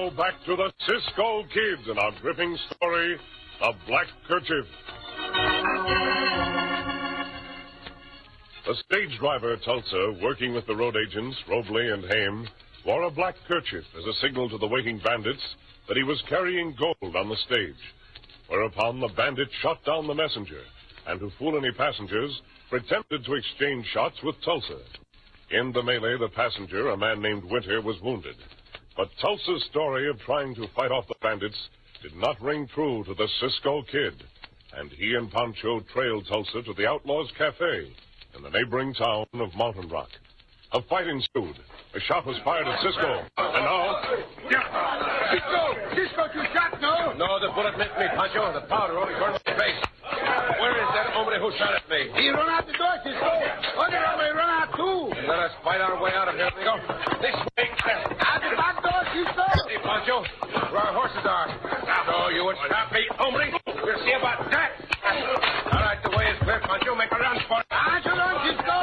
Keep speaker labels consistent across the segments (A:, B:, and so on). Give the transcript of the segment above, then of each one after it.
A: now back to the Cisco Kid and our gripping story, The Black Kerchief. The stage driver, Tulsa, working with the road agents, Robley and Haim, wore a black kerchief as a signal to the waiting bandits that he was carrying gold on the stage. Whereupon the bandit shot down the messenger, and to fool any passengers, pretended to exchange shots with Tulsa. In the melee, the passenger, a man named Winter, was wounded. But Tulsa's story of trying to fight off the bandits did not ring true to the Cisco Kid, and he and Pancho trailed Tulsa to the Outlaws' Cafe in the neighboring town of Mountain Rock. A fight ensued. A shot was fired at Cisco, and now...
B: Cisco, you shot, no?
C: No, the bullet missed me, Pancho. The powder only burned my face. Where is that hombre who shot at me?
B: He run out the door, Cisco. Other hombre run out, too.
C: Let us fight our way out of here. We go this way.
B: Out the back door, Cisco.
C: See, Pancho, where our horses are. So you would stop me, hombre. We'll see about that. All right, the way is clear, Pancho. Make a run for it.
B: Answer on, Cisco.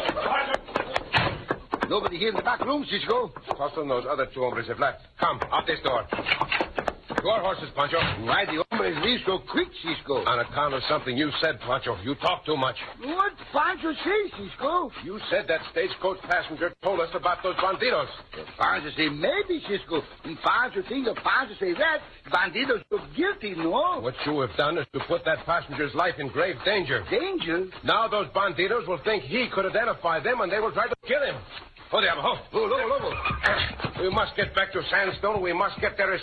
B: Nobody here in the back room, Cisco.
C: Toss those other two hombres have left. Come, out this door. To our horses, Pancho.
B: Why the hombres leave so quick, Cisco?
C: On account of something you said, Pancho. You talk too much.
B: What Pancho say, Cisco?
C: You said that stagecoach passenger told us about those bandidos.
B: Pancho say maybe, Cisco. And Pancho think if Pancho say that, bandidos look guilty, no?
C: What you have done is to put that passenger's life in grave danger.
B: Danger?
C: Now those bandidos will think he could identify them, and they will try to kill him. Oh, diablo.
B: Lobo.
C: We must get back to Sandstone. We must get there as